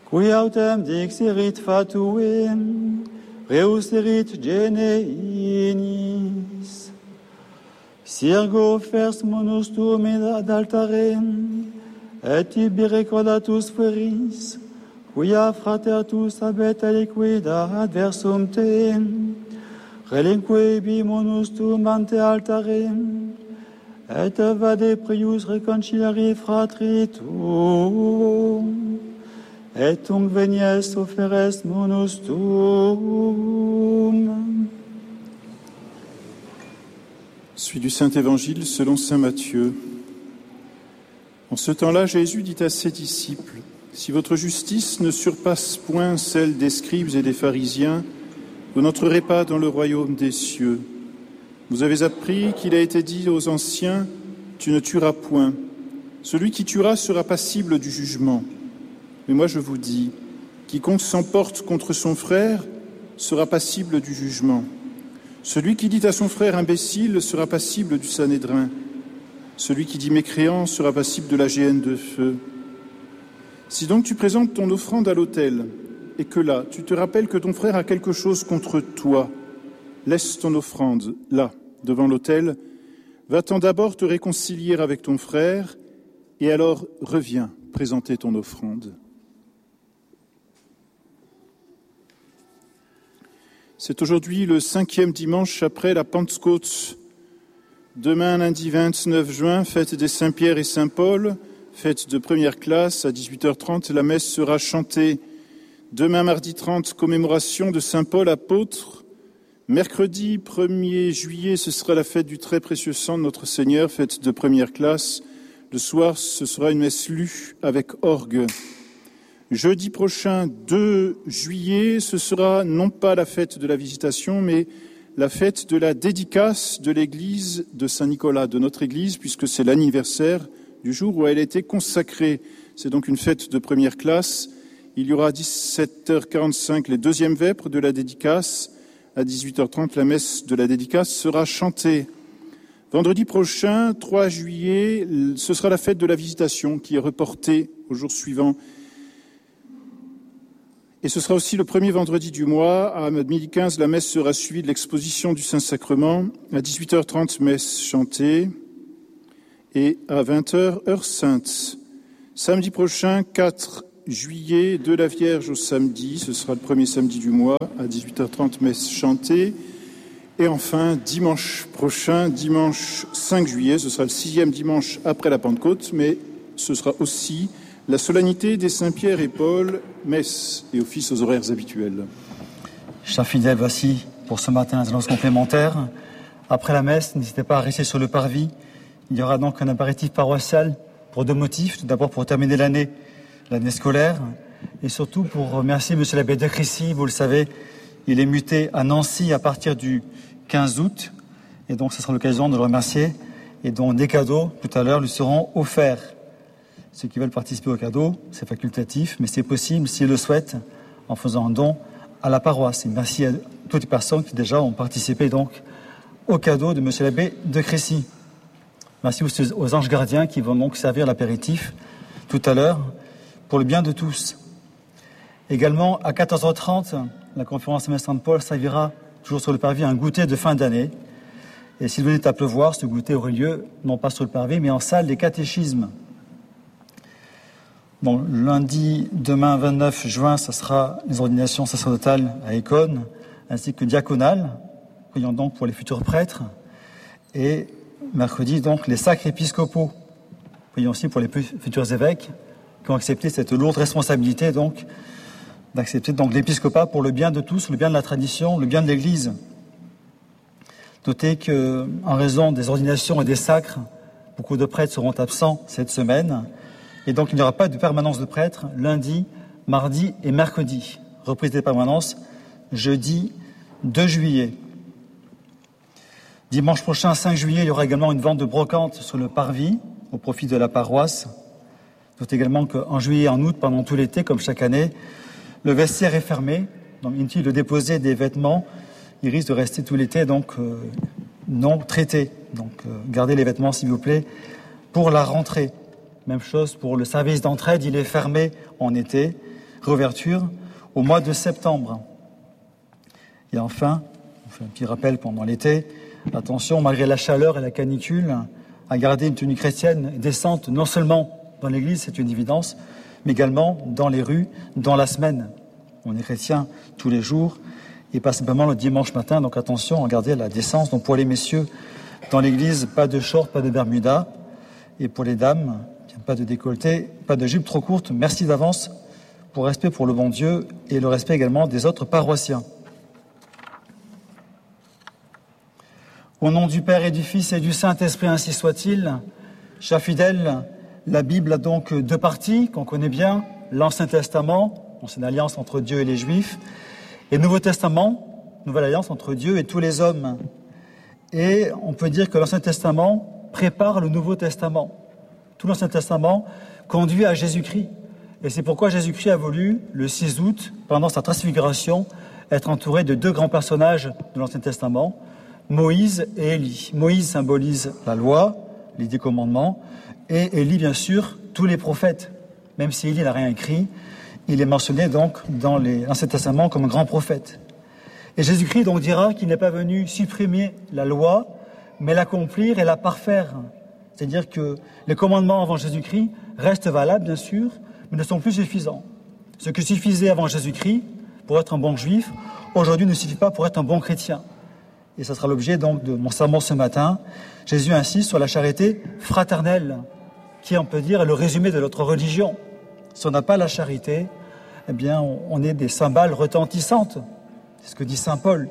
Qui autem dixerit fatuem, reuserit gene inis. Sirgo fers monustum ad altarem, et tibi recordatus feris, quia fratertus abet aliquida adversum te, relinquebi monustum ante altarem, et vade prius reconciliari fratri tuum, et tunc venies offeres monustum. Suite du Saint-Évangile selon saint Matthieu. En ce temps-là, Jésus dit à ses disciples, « Si votre justice ne surpasse point celle des scribes et des pharisiens, vous n'entrerez pas dans le royaume des cieux. Vous avez appris qu'il a été dit aux anciens, « Tu ne tueras point. Celui qui tuera sera passible du jugement. Mais moi je vous dis, quiconque s'emporte contre son frère sera passible du jugement. Celui qui dit à son frère imbécile sera passible du Sanhédrin. Celui qui dit mécréant sera passible de la géhenne de feu. Si donc tu présentes ton offrande à l'autel, et que là, tu te rappelles que ton frère a quelque chose contre toi, laisse ton offrande là, devant l'autel, va-t'en d'abord te réconcilier avec ton frère, et alors reviens présenter ton offrande. » C'est aujourd'hui le 5e dimanche après la Pentecôte. Demain, lundi 29 juin, fête des Saint-Pierre et Saint-Paul, fête de première classe, à 18h30, la messe sera chantée. Demain, mardi 30, commémoration de Saint-Paul apôtre. Mercredi 1er juillet, ce sera la fête du très précieux sang de notre Seigneur, fête de première classe. Le soir, ce sera une messe lue avec orgue. Jeudi prochain, 2 juillet, ce sera non pas la fête de la Visitation, mais la fête de la dédicace de l'église de Saint-Nicolas, de notre église, puisque c'est l'anniversaire du jour où elle a été consacrée. C'est donc une fête de première classe. Il y aura à 17h45 les deuxièmes vêpres de la dédicace. À 18h30, la messe de la dédicace sera chantée. Vendredi prochain, 3 juillet, ce sera la fête de la Visitation qui est reportée au jour suivant. Et ce sera aussi le premier vendredi du mois. À 12h15, la messe sera suivie de l'exposition du Saint-Sacrement. À 18h30, messe chantée. Et à 20h, heure sainte. Samedi prochain, 4 juillet, de la Vierge au samedi. Ce sera le premier samedi du mois. À 18h30, messe chantée. Et enfin, dimanche prochain, dimanche 5 juillet, ce sera le 6e dimanche après la Pentecôte, mais ce sera aussi la solennité des Saint-Pierre et Paul, messe et office aux horaires habituels. Chers fidèles, voici pour ce matin les annonces complémentaires. Après la messe, n'hésitez pas à rester sur le parvis. Il y aura donc un apéritif paroissial pour 2 motifs. Tout d'abord pour terminer l'année scolaire, et surtout pour remercier M. l'abbé de Crécy. Vous le savez, il est muté à Nancy à partir du 15 août, et donc ce sera l'occasion de le remercier, et dont des cadeaux, tout à l'heure, lui seront offerts. Ceux qui veulent participer au cadeau, c'est facultatif, mais c'est possible, s'ils le souhaitent, en faisant un don à la paroisse. Et merci à toutes les personnes qui déjà ont participé donc au cadeau de M. l'abbé de Crécy. Merci aussi aux anges gardiens qui vont donc servir l'apéritif tout à l'heure pour le bien de tous. Également, à 14h30, la conférence de Saint-Paul servira toujours sur le parvis un goûter de fin d'année. Et s'il venait à pleuvoir, ce goûter aurait lieu non pas sur le parvis, mais en salle des catéchismes. Bon, lundi, demain 29 juin, ça sera les ordinations sacerdotales à Écône, ainsi que diaconales, prions donc pour les futurs prêtres. Et mercredi, donc, les sacres épiscopaux. Prions aussi pour les futurs évêques qui ont accepté cette lourde responsabilité, donc, d'accepter donc l'épiscopat pour le bien de tous, le bien de la tradition, le bien de l'Église. Notez que, en raison des ordinations et des sacres, beaucoup de prêtres seront absents cette semaine, et donc il n'y aura pas de permanence de prêtres lundi, mardi et mercredi. Reprise des permanences jeudi 2 juillet. Dimanche prochain, 5 juillet, il y aura également une vente de brocante sur le parvis au profit de la paroisse. Notez également qu'en juillet et en août, pendant tout l'été, comme chaque année, le vestiaire est fermé, donc inutile de déposer des vêtements. Ils risquent de rester tout l'été, donc non traités. Donc gardez les vêtements, s'il vous plaît, pour la rentrée. Même chose pour le service d'entraide, il est fermé en été. réouverture au mois de septembre. Et enfin, on fait un petit rappel pendant l'été, attention, malgré la chaleur et la canicule, à garder une tenue chrétienne décente, non seulement dans l'église, c'est une évidence, mais également dans les rues, dans la semaine. On est chrétien tous les jours, et pas simplement le dimanche matin, donc attention, regardez la décence. Donc pour les messieurs, dans l'église, pas de short, pas de bermuda, et pour les dames, pas de décolleté, pas de jupe trop courte. Merci d'avance pour respect pour le bon Dieu et le respect également des autres paroissiens. Au nom du Père et du Fils et du Saint-Esprit, ainsi soit-il. Chers fidèles, la Bible a donc deux parties qu'on connaît bien, l'Ancien Testament, c'est une alliance entre Dieu et les Juifs, et le Nouveau Testament, nouvelle alliance entre Dieu et tous les hommes. Et on peut dire que l'Ancien Testament prépare le Nouveau Testament. Tout l'Ancien Testament conduit à Jésus-Christ. Et c'est pourquoi Jésus-Christ a voulu, le 6 août, pendant sa transfiguration, être entouré de deux grands personnages de l'Ancien Testament, Moïse et Élie. Moïse symbolise la loi, les 10 commandements, et Élie, bien sûr, tous les prophètes. Même si Élie n'a rien écrit, il est mentionné donc dans l'Ancien Testament comme un grand prophète. Et Jésus-Christ donc dira qu'il n'est pas venu supprimer la loi, mais l'accomplir et la parfaire. C'est-à-dire que les commandements avant Jésus-Christ restent valables, bien sûr, mais ne sont plus suffisants. Ce qui suffisait avant Jésus-Christ pour être un bon juif, aujourd'hui ne suffit pas pour être un bon chrétien. Et ça sera l'objet donc de mon sermon ce matin. Jésus insiste sur la charité fraternelle, qui, on peut dire, est le résumé de notre religion. Si on n'a pas la charité, eh bien, on est des cymbales retentissantes. C'est ce que dit saint Paul.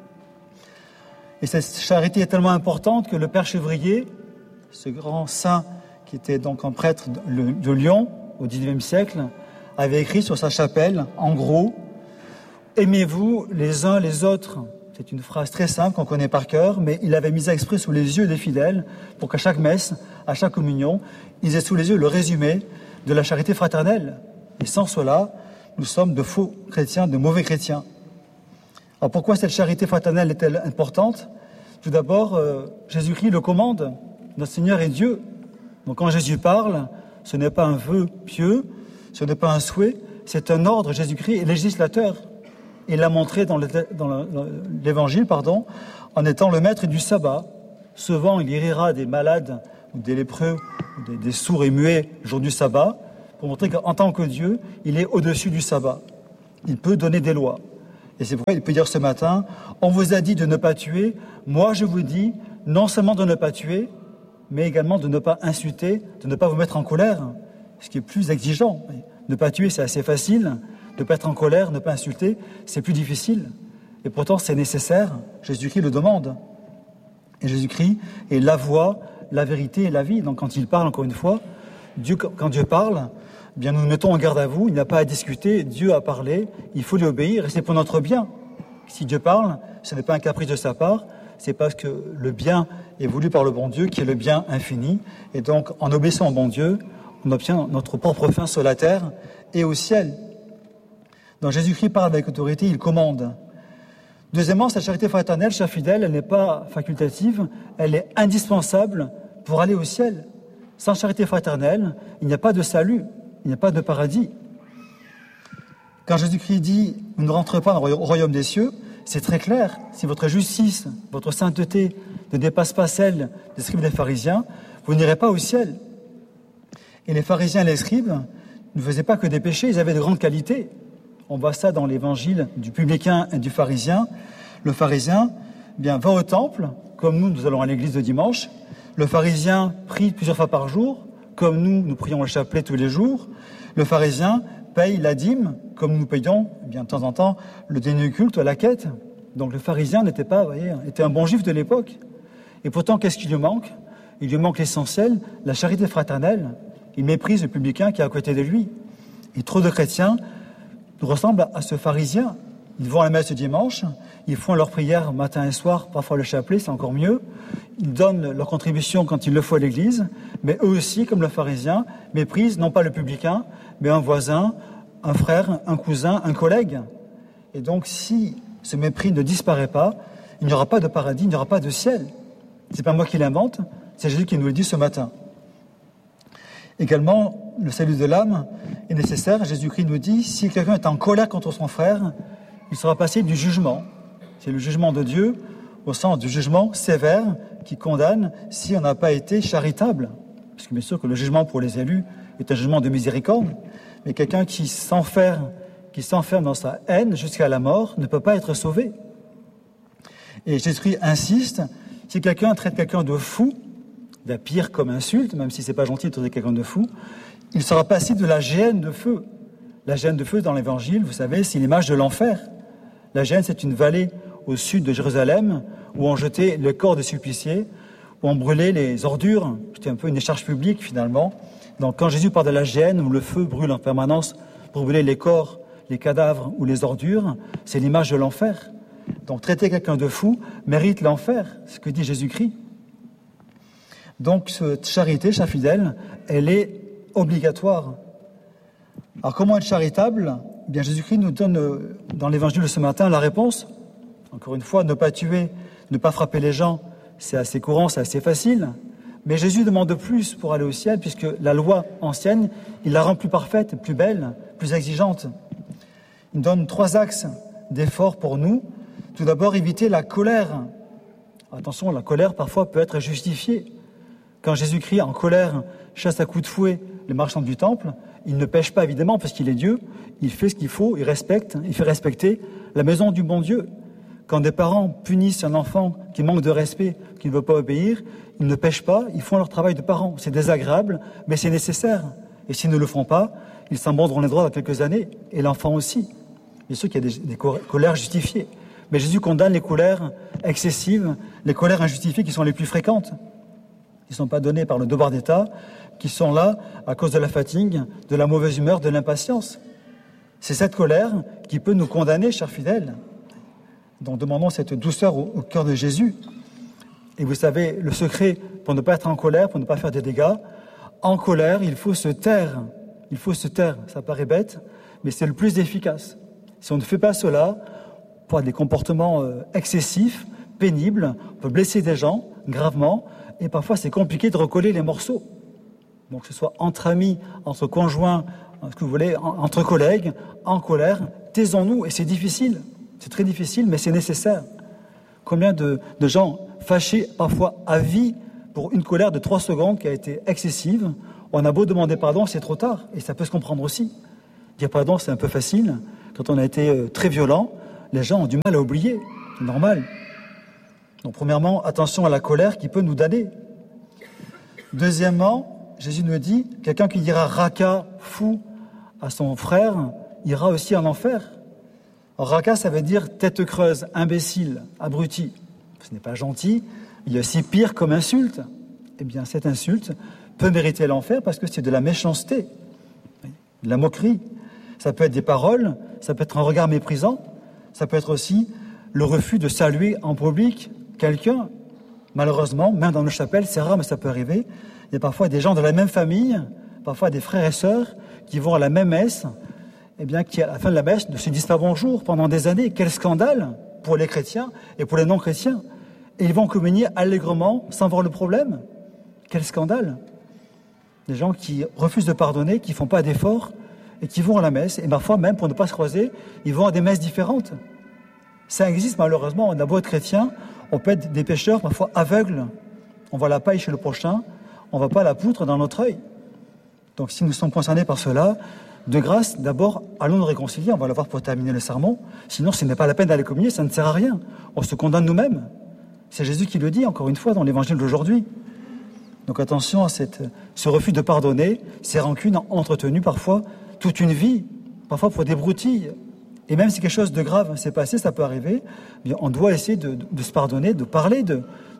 Et cette charité est tellement importante que le Père Chevrier, ce grand saint qui était donc un prêtre de Lyon au XIXe siècle, avait écrit sur sa chapelle, en gros, « Aimez-vous les uns les autres ». C'est une phrase très simple qu'on connaît par cœur, mais il avait mis à exprès sous les yeux des fidèles pour qu'à chaque messe, à chaque communion, ils aient sous les yeux le résumé de la charité fraternelle. Et sans cela, nous sommes de faux chrétiens, de mauvais chrétiens. Alors pourquoi cette charité fraternelle est-elle importante ? Tout d'abord, Jésus-Christ le commande. Notre Seigneur est Dieu. Donc quand Jésus parle, ce n'est pas un vœu pieux, ce n'est pas un souhait, c'est un ordre. Jésus-Christ est législateur. Il l'a montré dans l'Évangile, en étant le maître du sabbat. Souvent, il guérira des malades ou des lépreux, ou des sourds et muets le jour du sabbat, pour montrer qu'en tant que Dieu, il est au-dessus du sabbat. Il peut donner des lois. Et c'est pourquoi il peut dire ce matin, on vous a dit de ne pas tuer, moi je vous dis non seulement de ne pas tuer, mais également de ne pas insulter, de ne pas vous mettre en colère, ce qui est plus exigeant. Ne pas tuer, c'est assez facile. Ne pas être en colère, ne pas insulter, c'est plus difficile. Et pourtant, c'est nécessaire. Jésus-Christ le demande. Et Jésus-Christ est la voie, la vérité et la vie. Donc quand il parle, encore une fois, quand Dieu parle, eh bien nous nous mettons en garde à vous. Il n'y a pas à discuter. Dieu a parlé. Il faut lui obéir et c'est pour notre bien. Si Dieu parle, ce n'est pas un caprice de sa part. C'est parce que le bien est voulu par le bon Dieu, qui est le bien infini. Et donc, en obéissant au bon Dieu, on obtient notre propre fin sur la terre et au ciel. Donc Jésus-Christ parle avec autorité, il commande. Deuxièmement, cette charité fraternelle, chers fidèles, elle n'est pas facultative, elle est indispensable pour aller au ciel. Sans charité fraternelle, il n'y a pas de salut, il n'y a pas de paradis. Quand Jésus-Christ dit « Vous ne rentrez pas au royaume des cieux », c'est très clair. Si votre justice, votre sainteté ne dépasse pas celle des scribes et des pharisiens, vous n'irez pas au ciel. Et les pharisiens et les scribes ne faisaient pas que des péchés, ils avaient de grandes qualités. On voit ça dans l'évangile du publicain et du pharisien. Le pharisien va au temple, comme nous allons à l'église le dimanche. Le pharisien prie plusieurs fois par jour, comme nous prions le chapelet tous les jours. Le pharisien paye la dîme, comme nous payons de temps en temps le dénuement culte, la quête. Donc le pharisien était un bon juif de l'époque. Et pourtant, qu'est-ce qui lui manque ? Il lui manque l'essentiel, la charité fraternelle. Il méprise le publicain qui est à côté de lui. Et trop de chrétiens ressemblent à ce pharisien. Ils vont à la messe le dimanche, ils font leur prière matin et soir, parfois le chapelet, c'est encore mieux. Ils donnent leur contribution quand il le faut à l'église, mais eux aussi, comme le pharisien, méprisent non pas le publicain, mais un voisin, un frère, un cousin, un collègue. Et donc, si ce mépris ne disparaît pas, il n'y aura pas de paradis, il n'y aura pas de ciel. C'est pas moi qui l'invente, c'est Jésus qui nous le dit ce matin. Également, le salut de l'âme est nécessaire. Jésus-Christ nous dit, si quelqu'un est en colère contre son frère, il sera passé du jugement. C'est le jugement de Dieu, au sens du jugement sévère qui condamne si on n'a pas été charitable. Parce que bien sûr que le jugement pour les élus est un jugement de miséricorde, mais quelqu'un qui s'enferme dans sa haine jusqu'à la mort ne peut pas être sauvé. Et Jésus-Christ insiste, si quelqu'un traite quelqu'un de fou, la pire comme insulte, même si c'est pas gentil de traiter quelqu'un de fou, il sera passible de la géhenne de feu. La géhenne de feu dans l'Évangile, vous savez, c'est l'image de l'enfer. La géhenne, c'est une vallée au sud de Jérusalem où on jetait le corps des suppliciés, où on brûlait les ordures. C'était un peu une décharge publique finalement. Donc quand Jésus parle de la géhenne où le feu brûle en permanence pour brûler les corps, les cadavres ou les ordures, c'est l'image de l'enfer. Donc traiter quelqu'un de fou mérite l'enfer, ce que dit Jésus-Christ. Donc cette charité, chers fidèles, elle est obligatoire. Alors comment être charitable ? Eh bien, Jésus-Christ nous donne dans l'Évangile de ce matin la réponse. Encore une fois, ne pas tuer, ne pas frapper les gens, c'est assez courant, c'est assez facile. Mais Jésus demande plus pour aller au ciel, puisque la loi ancienne, il la rend plus parfaite, plus belle, plus exigeante. Il donne 3 axes d'effort pour nous. Tout d'abord, éviter la colère. Attention, la colère parfois peut être justifiée. Quand Jésus-Christ, en colère, chasse à coups de fouet les marchands du temple, il ne pêche pas évidemment parce qu'il est Dieu, il fait ce qu'il faut, il fait respecter la maison du bon Dieu. Quand des parents punissent un enfant qui manque de respect, qui ne veut pas obéir, ils ne pêchent pas, ils font leur travail de parents. C'est désagréable, mais c'est nécessaire. Et s'ils ne le font pas, ils s'en mordront les doigts dans quelques années, et l'enfant aussi. Bien sûr qu'il y a des colères justifiées. Mais Jésus condamne les colères excessives, les colères injustifiées qui sont les plus fréquentes, qui ne sont pas données par le devoir d'État, qui sont là à cause de la fatigue, de la mauvaise humeur, de l'impatience. C'est cette colère qui peut nous condamner, chers fidèles. Donc demandons cette douceur au cœur de Jésus. Et vous savez, le secret pour ne pas être en colère, pour ne pas faire des dégâts, en colère, il faut se taire. Il faut se taire. Ça paraît bête, mais c'est le plus efficace. Si on ne fait pas cela, on peut avoir des comportements excessifs, pénibles, on peut blesser des gens gravement, et parfois c'est compliqué de recoller les morceaux. Donc que ce soit entre amis, entre conjoints, ce que vous voulez, entre collègues, en colère, taisons-nous, et c'est difficile. C'est très difficile, mais c'est nécessaire. Combien de gens fâchés, parfois à vie, pour une colère de 3 secondes qui a été excessive, on a beau demander pardon, c'est trop tard, et ça peut se comprendre aussi. Dire pardon, c'est un peu facile. Quand on a été très violent, les gens ont du mal à oublier, c'est normal. Donc premièrement, attention à la colère qui peut nous damner. Deuxièmement, Jésus nous dit, quelqu'un qui dira raca, fou, à son frère, ira aussi en enfer. Alors, raca, ça veut dire tête creuse, imbécile, abruti. Ce n'est pas gentil. Il y a aussi pire comme insulte. Eh bien, cette insulte peut mériter l'enfer parce que c'est de la méchanceté, de la moquerie. Ça peut être des paroles, ça peut être un regard méprisant, ça peut être aussi le refus de saluer en public quelqu'un. Malheureusement, même dans nos chapelles, c'est rare, mais ça peut arriver. Il y a parfois des gens de la même famille, parfois des frères et sœurs qui vont à la même messe, eh bien, qui à la fin de la messe ne se disent pas bonjour pendant des années. Quel scandale pour les chrétiens et pour les non-chrétiens. Et ils vont communier allègrement sans voir le problème. Quel scandale. Des gens qui refusent de pardonner, qui ne font pas d'efforts et qui vont à la messe. Et parfois même, pour ne pas se croiser, ils vont à des messes différentes. Ça existe malheureusement. On a beau être chrétien, on peut être des pécheurs parfois aveugles. On voit la paille chez le prochain, on ne voit pas la poutre dans notre œil. Donc si nous sommes concernés par cela, de grâce, d'abord, allons nous réconcilier, on va le voir pour terminer le sermon. Sinon, ce n'est pas la peine d'aller communier, ça ne sert à rien. On se condamne nous-mêmes. C'est Jésus qui le dit, encore une fois, dans l'évangile d'aujourd'hui. Donc attention à ce refus de pardonner, ces rancunes entretenues parfois toute une vie, parfois pour des broutilles. Et même si quelque chose de grave s'est passé, ça peut arriver, eh bien, on doit essayer de se pardonner, de parler, de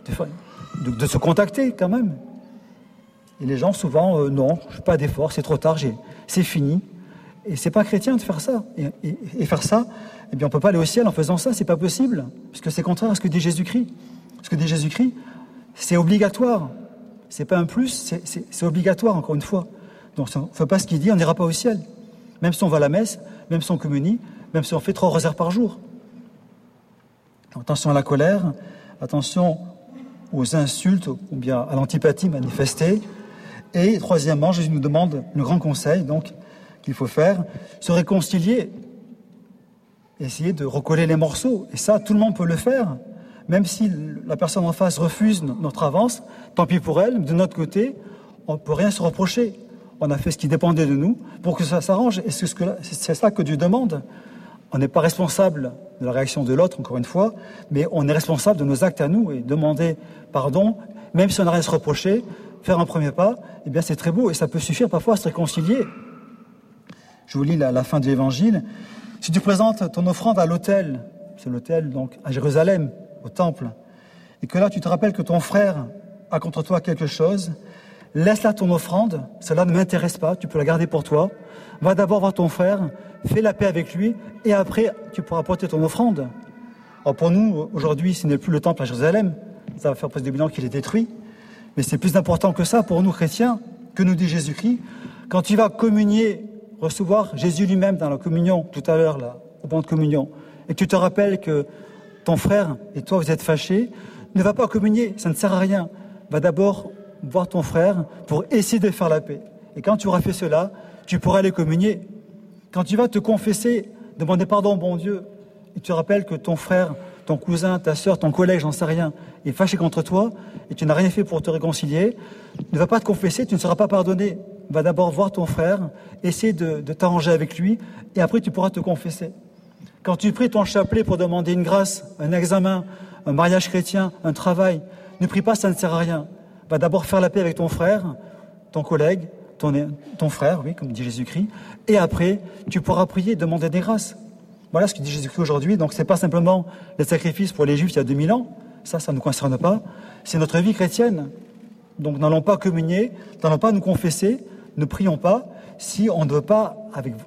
se contacter quand même. Et les gens souvent, non, je ne fais pas d'effort, c'est trop tard, c'est fini. Et c'est pas chrétien de faire ça. Et faire ça, eh bien, on peut pas aller au ciel en faisant ça, c'est pas possible. Puisque c'est contraire à ce que dit Jésus-Christ. Ce que dit Jésus-Christ, c'est obligatoire. C'est pas un plus, c'est obligatoire, encore une fois. Donc, si on ne fait pas ce qu'il dit, on n'ira pas au ciel. Même si on va à la messe, même si on communie, même si on fait 3 rosaires par jour. Attention à la colère, attention aux insultes, ou bien à l'antipathie manifestée. Et troisièmement, Jésus nous demande le grand conseil, donc, qu'il faut faire, se réconcilier, essayer de recoller les morceaux. Et ça, tout le monde peut le faire. Même si la personne en face refuse notre avance, tant pis pour elle. De notre côté, on ne peut rien se reprocher. On a fait ce qui dépendait de nous pour que ça s'arrange. Et c'est ça que Dieu demande. On n'est pas responsable de la réaction de l'autre, encore une fois, mais on est responsable de nos actes à nous. Et demander pardon, même si on n'a rien à se reprocher, faire un premier pas, eh bien c'est très beau. Et ça peut suffire parfois à se réconcilier. Je vous lis la fin de l'Évangile. Si tu présentes ton offrande à l'autel, c'est l'autel donc à Jérusalem, au temple, et que là tu te rappelles que ton frère a contre toi quelque chose, laisse là ton offrande, cela ne m'intéresse pas, tu peux la garder pour toi. Va d'abord voir ton frère, fais la paix avec lui, et après tu pourras porter ton offrande. Alors pour nous, aujourd'hui, ce n'est plus le temple à Jérusalem, ça va faire presque 2000 ans qu'il est détruit, mais c'est plus important que ça pour nous chrétiens, que nous dit Jésus-Christ. Quand tu vas communier, recevoir Jésus lui-même dans la communion, tout à l'heure, là, au banc de communion, et que tu te rappelles que ton frère et toi vous êtes fâchés, ne va pas communier, ça ne sert à rien. Va d'abord voir ton frère pour essayer de faire la paix. Et quand tu auras fait cela, tu pourras aller communier. Quand tu vas te confesser, demander pardon au bon Dieu, et tu te rappelles que ton frère, ton cousin, ta sœur, ton collègue, j'en sais rien, est fâché contre toi, et tu n'as rien fait pour te réconcilier, ne va pas te confesser, tu ne seras pas pardonné. Va d'abord voir ton frère, essayer de t'arranger avec lui, et après tu pourras te confesser. Quand tu pries ton chapelet pour demander une grâce, un examen, un mariage chrétien, un travail, ne prie pas, ça ne sert à rien. Va d'abord faire la paix avec ton frère, ton collègue, ton frère, oui, comme dit Jésus-Christ, et après, tu pourras prier, demander des grâces. Voilà ce que dit Jésus-Christ aujourd'hui. Donc, ce n'est pas simplement les sacrifices pour les Juifs il y a 2000 ans, ça ne nous concerne pas, c'est notre vie chrétienne. Donc, n'allons pas communier, n'allons pas nous confesser, ne prions pas, si on ne veut pas,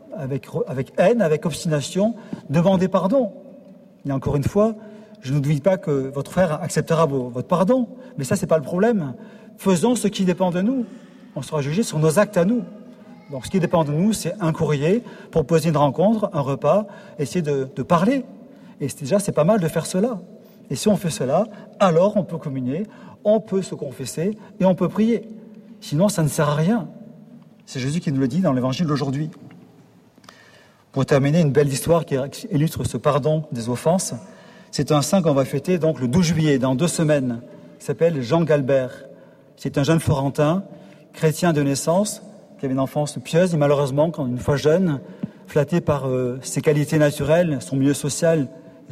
avec haine, avec obstination, demander pardon. Et encore une fois, je ne doute pas que votre frère acceptera votre pardon, mais ça, ce n'est pas le problème. Faisons ce qui dépend de nous. On sera jugé sur nos actes à nous. Donc, ce qui dépend de nous, c'est un courrier, proposer une rencontre, un repas, essayer de parler. Et déjà, c'est pas mal de faire cela. Et si on fait cela, alors on peut communier, on peut se confesser et on peut prier. Sinon, ça ne sert à rien. C'est Jésus qui nous le dit dans l'Évangile d'aujourd'hui. Pour terminer, une belle histoire qui illustre ce pardon des offenses. C'est un saint qu'on va fêter donc le 12 juillet, dans 2 semaines, qui s'appelle Jean Galbert. C'est un jeune Florentin, chrétien de naissance, qui avait une enfance pieuse et malheureusement, quand une fois jeune, flatté par ses qualités naturelles, son milieu social, et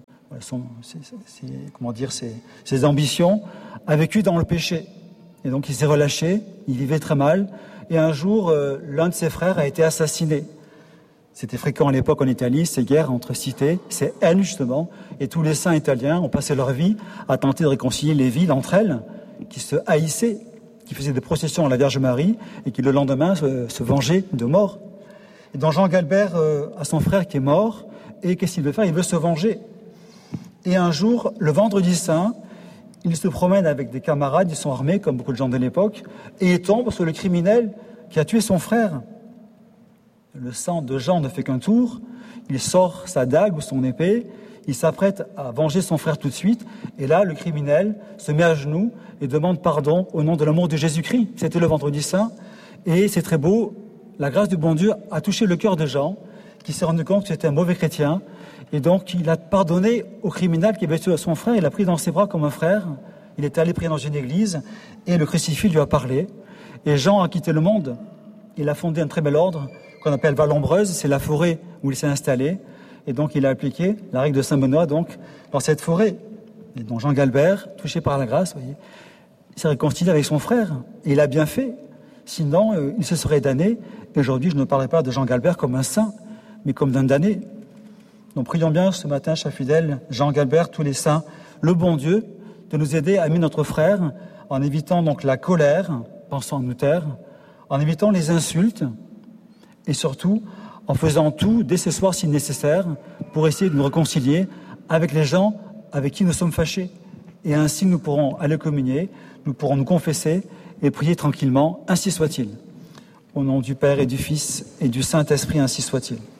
ses ambitions, a vécu dans le péché. Et donc il s'est relâché, il vivait très mal, et un jour, l'un de ses frères a été assassiné. C'était fréquent à l'époque en Italie, ces guerres entre cités, ces haines justement, et tous les saints italiens ont passé leur vie à tenter de réconcilier les villes entre elles, qui se haïssaient, qui faisaient des processions à la Vierge Marie, et qui le lendemain se vengeaient de mort. Et donc Jean Galbert a son frère qui est mort, et qu'est-ce qu'il veut faire ? Il veut se venger. Et un jour, le vendredi saint, il se promène avec des camarades, ils sont armés, comme beaucoup de gens de l'époque, et il tombe sur le criminel qui a tué son frère. Le sang de Jean ne fait qu'un tour, il sort sa dague ou son épée, il s'apprête à venger son frère tout de suite, et là, le criminel se met à genoux et demande pardon au nom de l'amour de Jésus-Christ. C'était le vendredi saint, et c'est très beau, la grâce du bon Dieu a touché le cœur de Jean, qui s'est rendu compte que c'était un mauvais chrétien, et donc il a pardonné au criminel qui avait tué son frère, il l'a pris dans ses bras comme un frère, il est allé prier dans une église, et le crucifix lui a parlé, et Jean a quitté le monde, il a fondé un très bel ordre, qu'on appelle Vallombreuse, c'est la forêt où il s'est installé, et donc il a appliqué la règle de Saint-Benoît donc, dans cette forêt. Et donc Jean Galbert, touché par la grâce, voyez, il s'est réconcilié avec son frère, et il a bien fait, sinon il se serait damné, et aujourd'hui je ne parlerai pas de Jean Galbert comme un saint, mais comme d'un damné. Donc prions bien ce matin, chers fidèles, Jean Galbert, tous les saints, le bon Dieu, de nous aider à aimer notre frère, en évitant donc la colère, pensant à nous taire, en évitant les insultes, et surtout en faisant tout dès ce soir si nécessaire pour essayer de nous réconcilier avec les gens avec qui nous sommes fâchés. Et ainsi nous pourrons aller communier, nous pourrons nous confesser et prier tranquillement, ainsi soit-il. Au nom du Père et du Fils et du Saint-Esprit, ainsi soit-il.